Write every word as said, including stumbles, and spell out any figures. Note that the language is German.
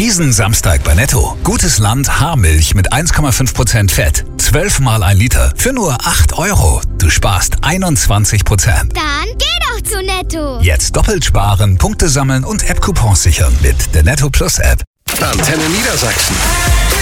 Diesen Samstag bei Netto. Gutes Land Haarmilch mit eins Komma fünf Prozent Fett. zwölf mal ein Liter für nur acht Euro. Du sparst einundzwanzig Prozent. Dann geh doch zu Netto. Jetzt doppelt sparen, Punkte sammeln und App-Coupons sichern mit der Netto Plus App. Antenne Niedersachsen.